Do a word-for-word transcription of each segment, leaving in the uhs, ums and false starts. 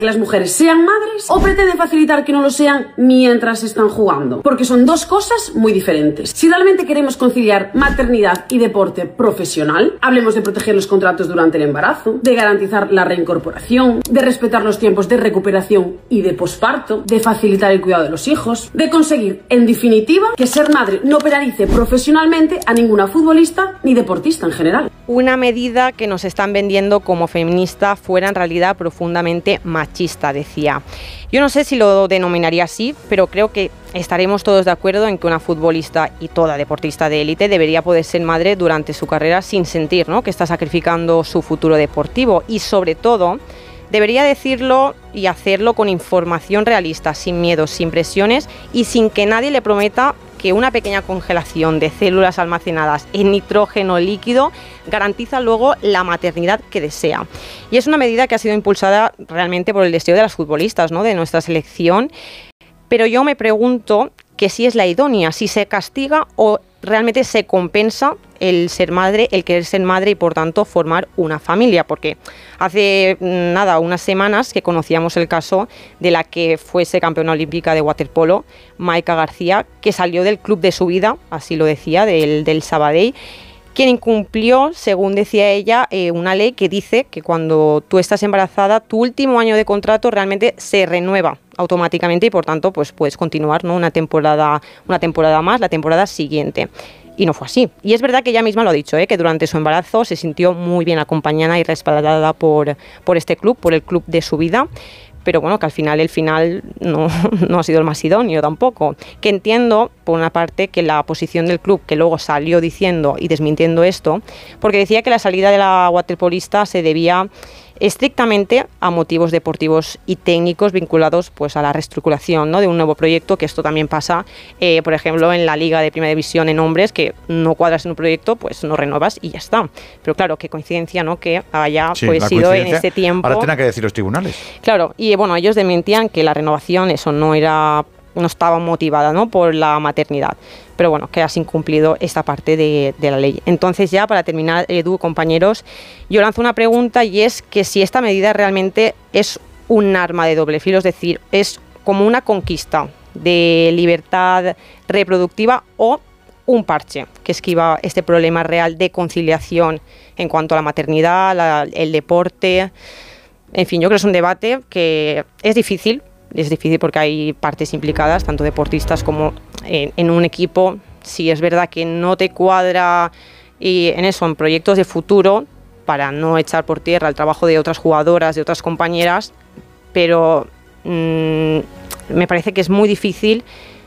que las mujeres sean madres o pretende facilitar que no lo sean mientras están jugando? Porque son dos cosas muy diferentes. Si realmente queremos conciliar maternidad y deporte profesional, hablemos de proteger los contratos durante el embarazo, de garantizar la reincorporación, de respetar los tiempos de recuperación y de posparto, de facilitar el cuidado de los hijos, de conseguir, en definitiva, que ser madre no penalice profesionalmente a ninguna futbolista ni deportista en general. Una medida que nos están vendiendo como feminista fuera en realidad profundamente machista, decía. Yo no sé si lo denominaría así, pero creo que estaremos todos de acuerdo en que una futbolista y toda deportista de élite debería poder ser madre durante su carrera sin sentir, ¿no?, que está sacrificando su futuro deportivo, y sobre todo debería decirlo y hacerlo con información realista, sin miedos, sin presiones y sin que nadie le prometa que una pequeña congelación de células almacenadas en nitrógeno líquido garantiza luego la maternidad que desea. Y es una medida que ha sido impulsada realmente por el deseo de las futbolistas, ¿no?, de nuestra selección. Pero yo me pregunto que si es la idónea, si se castiga o realmente se compensa el ser madre, el querer ser madre y por tanto formar una familia, porque hace nada, unas semanas que conocíamos el caso de la que fuese campeona olímpica de waterpolo, Maika García, que salió del club de su vida, así lo decía, del, del Sabadell, quien incumplió, según decía ella, eh, una ley que dice que cuando tú estás embarazada, tu último año de contrato realmente se renueva automáticamente y por tanto pues puedes continuar, ¿no?, una temporada, una temporada más, la temporada siguiente. Y no fue así. Y es verdad que ella misma lo ha dicho, ¿eh?, que durante su embarazo se sintió muy bien acompañada y respaldada por, por este club, por el club de su vida. Pero bueno, que al final el final no, no ha sido el más idóneo tampoco. Que entiendo, por una parte, que la posición del club, que luego salió diciendo y desmintiendo esto, porque decía que la salida de la waterpolista se debía estrictamente a motivos deportivos y técnicos vinculados pues a la reestructuración, ¿no?, de un nuevo proyecto, que esto también pasa, eh, por ejemplo, en la Liga de Primera División en hombres, que no cuadras en un proyecto, pues no renuevas y ya está. Pero claro, qué coincidencia, ¿no?, que haya sí, pues sido en ese tiempo. Ahora tienen que decir los tribunales. Claro, y bueno, ellos desmentían que la renovación, eso no era, no estaba motivada, ¿no?, por la maternidad. Pero bueno, que has incumplido esta parte de, de la ley. Entonces ya para terminar, Edu, compañeros, yo lanzo una pregunta, y es que si esta medida realmente es un arma de doble filo, es decir, es como una conquista de libertad reproductiva o un parche que esquiva este problema real de conciliación en cuanto a la maternidad, la, el deporte. En fin, yo creo que es un debate que es difícil. Es difícil porque hay partes implicadas, tanto deportistas como en, en un equipo. Si es verdad que no te cuadra y en eso, en proyectos de futuro, para no echar por tierra el trabajo de otras jugadoras, de otras compañeras, pero mmm, me parece que es muy difícil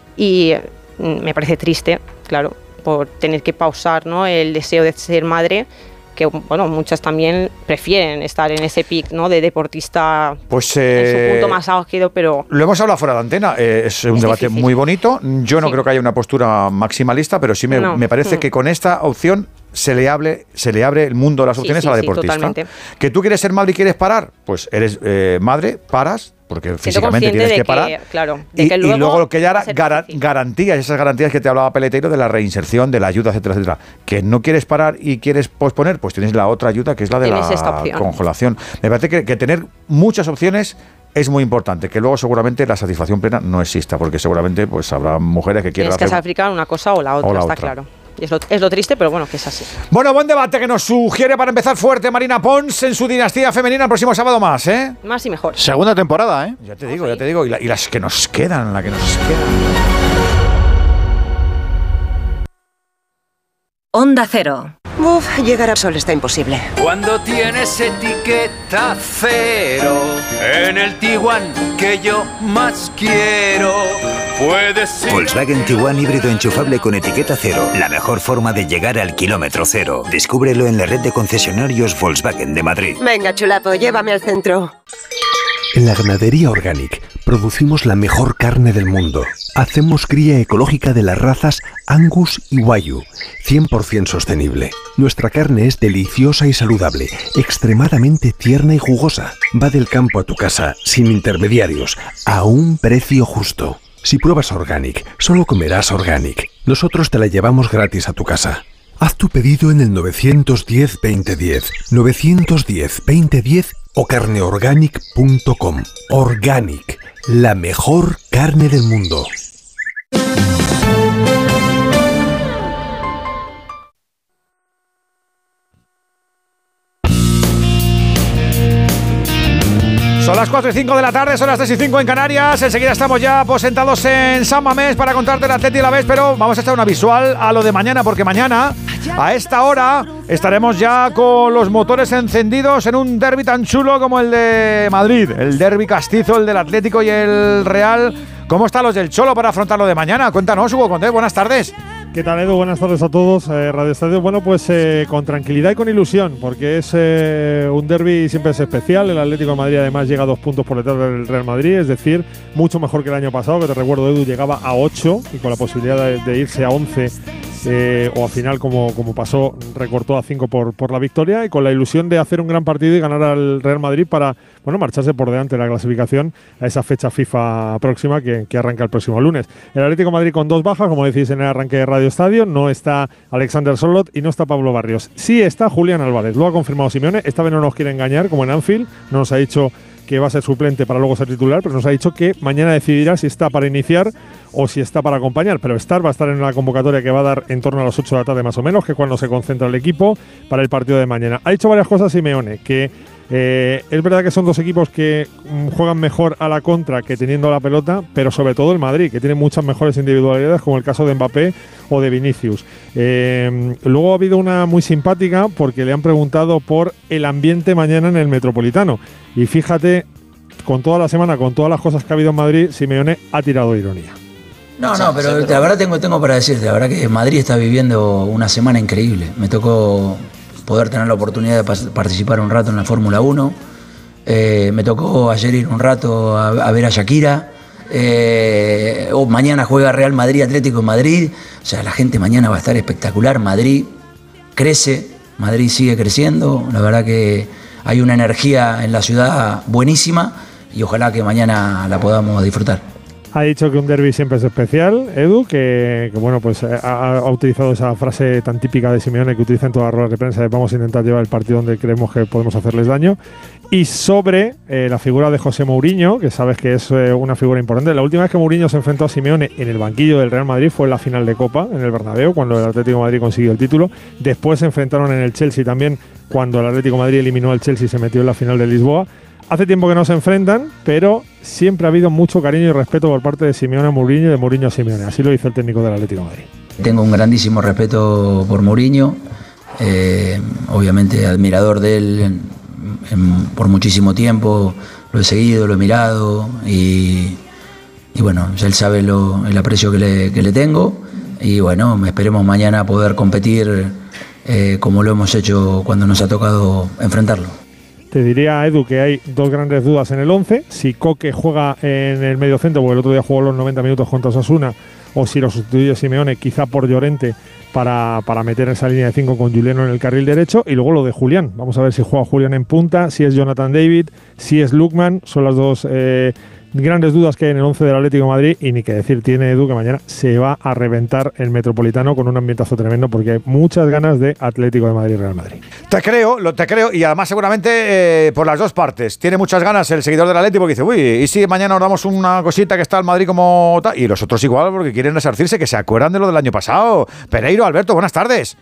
y mmm, me parece triste, claro, por tener que pausar, ¿no?, el deseo de ser madre, que bueno, muchas también prefieren estar en ese pic, ¿no?, de deportista, pues, eh, en su punto más álgido, pero... Lo hemos hablado fuera de antena, eh, es un es debate difícil. Muy bonito. Yo no sí. creo que haya una postura maximalista, pero sí me, no. me parece mm. que con esta opción se le, hable, se le abre el mundo de las opciones sí, sí, a la deportista. Sí, totalmente. ¿Que tú quieres ser madre y quieres parar? Pues eres eh, madre, paras, porque físicamente tienes que, que parar. Que, claro, de y, que luego y luego lo que ya era gar garantías, esas garantías que te hablaba Peleteiro de la reinserción, de la ayuda, etcétera, etcétera. Que no quieres parar y quieres posponer, pues tienes la otra ayuda, que es la de tienes la congelación. Me parece que, que tener muchas opciones es muy importante, que luego seguramente la satisfacción plena no exista, porque seguramente pues habrá mujeres que quieran hacer... Tienes que sacrificar una cosa o la otra, o la está otra. Claro. Es lo, es lo triste, pero bueno, que es así. Bueno, buen debate que nos sugiere para empezar fuerte Marina Pons en su Dinastía Femenina el próximo sábado más, ¿eh? Más y mejor. Segunda temporada, ¿eh? Ya te digo, ya te digo. Y, la, y las que nos quedan, la que nos quedan. Onda Cero. Uf, llegar a Sol está imposible. Cuando tienes etiqueta cero en el Tiguan que yo más quiero, puedes ir. Volkswagen Tiguan híbrido enchufable con etiqueta cero. La mejor forma de llegar al kilómetro cero. Descúbrelo en la red de concesionarios Volkswagen de Madrid. Venga, chulapo, llévame al centro. En la ganadería Organic producimos la mejor carne del mundo. Hacemos cría ecológica de las razas Angus y Wagyu, cien por ciento sostenible. Nuestra carne es deliciosa y saludable, extremadamente tierna y jugosa. Va del campo a tu casa, sin intermediarios, a un precio justo. Si pruebas Organic, solo comerás Organic. Nosotros te la llevamos gratis a tu casa. Haz tu pedido en el nueve uno cero, veinte diez, nueve uno cero, veinte diez o carne organic punto com. Organic, la mejor carne del mundo. Son las cuatro y cinco de la tarde, son las tres y cinco en Canarias. Enseguida estamos ya pues, sentados en San Mamés para contarte el Atleti a la vez, pero vamos a echar una visual a lo de mañana, porque mañana, a esta hora, estaremos ya con los motores encendidos en un derbi tan chulo como el de Madrid, el derbi castizo, el del Atlético y el Real. ¿Cómo están los del Cholo para afrontar lo de mañana? Cuéntanos, Hugo Condés, buenas tardes. ¿Qué tal, Edu? Buenas tardes a todos. Eh, Radio Estadio, bueno, pues eh, con tranquilidad y con ilusión, porque es eh, un derbi siempre es especial. El Atlético de Madrid además llega a dos puntos por detrás del Real Madrid, es decir, mucho mejor que el año pasado, que te recuerdo, Edu, llegaba a ocho y con la posibilidad de, de irse a once. Eh, o al final, como, como pasó, recortó a cinco por, por la victoria, y con la ilusión de hacer un gran partido y ganar al Real Madrid para, bueno, marcharse por delante de la clasificación a esa fecha FIFA próxima que, que arranca el próximo lunes. El Atlético de Madrid con dos bajas, como decís en el arranque de Radio Estadio. No está Alexander Sörloth y no está Pablo Barrios. Sí está Julián Álvarez, lo ha confirmado Simeone. Esta vez no nos quiere engañar, como en Anfield, no nos ha dicho que va a ser suplente para luego ser titular, pero nos ha dicho que mañana decidirá si está para iniciar o si está para acompañar, pero estar va a estar en una convocatoria que va a dar en torno a las ocho de la tarde más o menos, que es cuando se concentra el equipo para el partido de mañana. Ha dicho varias cosas Simeone, que eh, es verdad que son dos equipos que mm, juegan mejor a la contra que teniendo la pelota, pero sobre todo el Madrid, que tiene muchas mejores individualidades, como el caso de Mbappé o de Vinicius. Eh, luego ha habido una muy simpática porque le han preguntado por el ambiente mañana en el Metropolitano. Y fíjate, con toda la semana, con todas las cosas que ha habido en Madrid, Simeone ha tirado ironía. No, no, pero la verdad tengo, tengo para decirte, la verdad que Madrid está viviendo una semana increíble. Me tocó poder tener la oportunidad de participar un rato en la Fórmula uno. Eh, me tocó ayer ir un rato a, a ver a Shakira. Eh, oh, mañana juega Real Madrid, Atlético de Madrid. O sea, la gente mañana va a estar espectacular. Madrid crece, Madrid sigue creciendo. La verdad que hay una energía en la ciudad buenísima y ojalá que mañana la podamos disfrutar. Ha dicho que un derbi siempre es especial, Edu, que, que bueno, pues ha, ha utilizado esa frase tan típica de Simeone que utiliza en todas las ruedas de prensa de vamos a intentar llevar el partido donde creemos que podemos hacerles daño. Y sobre eh, la figura de José Mourinho, que sabes que es eh, una figura importante. La última vez que Mourinho se enfrentó a Simeone en el banquillo del Real Madrid fue en la final de Copa, en el Bernabéu, cuando el Atlético de Madrid consiguió el título. Después se enfrentaron en el Chelsea también, cuando el Atlético de Madrid eliminó al Chelsea y se metió en la final de Lisboa. Hace tiempo que no se enfrentan, pero siempre ha habido mucho cariño y respeto por parte de Simeone a Mourinho y de Mourinho a Simeone. Así lo dice el técnico del Atlético de Madrid. Tengo un grandísimo respeto por Mourinho, eh, obviamente admirador de él en, en, por muchísimo tiempo. Lo he seguido, lo he mirado y, y bueno, él sabe lo, el aprecio que le, que le tengo. Y bueno, esperemos mañana poder competir eh, como lo hemos hecho cuando nos ha tocado enfrentarlo. Te diría, Edu, que hay dos grandes dudas en el once. Si Coque juega en el medio centro, porque el otro día jugó los noventa minutos contra Osasuna, o si lo sustituye Simeone, quizá por Llorente, para, para meter esa línea de cinco con Juliano en el carril derecho. Y luego lo de Julián. Vamos a ver si juega Julián en punta, si es Jonathan David, si es Lookman. Son las dos eh, grandes dudas que hay en el once del Atlético de Madrid. Y ni que decir tiene, Edu, que mañana se va a reventar el Metropolitano con un ambientazo tremendo, porque hay muchas ganas de Atlético de Madrid y Real Madrid. Te creo, lo te creo, y además seguramente eh, por las dos partes. Tiene muchas ganas el seguidor del Atlético, porque dice, uy, ¿y si mañana nos damos una cosita que está el Madrid como tal? Y los otros igual, porque quieren resarcirse, que se acuerdan de lo del año pasado. Pereiro, Alberto, buenas tardes.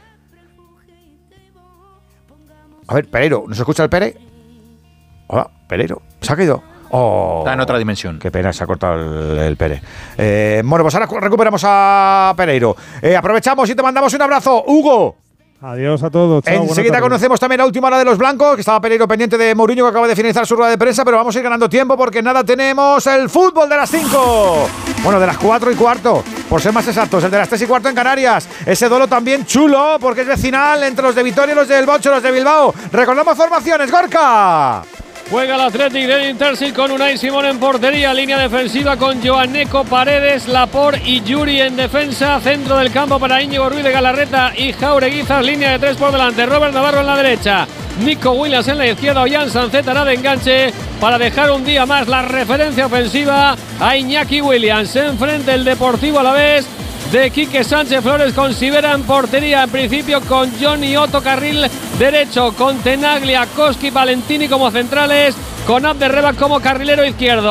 A ver, Pereiro, ¿nos escucha el Pere? Hola, Pereiro, ¿se ha caído? Oh, está en otra dimensión. Qué pena, se ha cortado el, el Pere. Eh, bueno, pues ahora recuperamos a Pereiro. Eh, aprovechamos y te mandamos un abrazo. Hugo. Adiós a todos. Chao, enseguida conocemos también la última hora de los blancos, que estaba Pereiro pendiente de Mourinho, que acaba de finalizar su rueda de prensa, pero vamos a ir ganando tiempo porque nada, tenemos el fútbol de las cinco. Bueno, de las cuatro y cuarto, por ser más exactos, el de las tres y cuarto en Canarias. Ese duelo también chulo, porque es vecinal entre los de Vitoria y los del Bocho, los de Bilbao. Recordamos formaciones, Gorka. Juega el Athletic del Intersi con Unai Simón en portería, línea defensiva con Joaneco, Paredes, Laporte y Yuri en defensa, centro del campo para Íñigo Ruiz de Galarreta y Jaureguizas, línea de tres por delante, Robert Navarro en la derecha, Nico Williams en la izquierda, Ollán Sancet hará de enganche para dejar un día más la referencia ofensiva a Iñaki Williams. Enfrente el Deportivo Alavés, de Quique Sánchez Flores, con Sivera en portería, en principio con Johnny Otto carril derecho, con Tenaglia, Koski, Valentini como centrales, con Abderreba como carrilero izquierdo.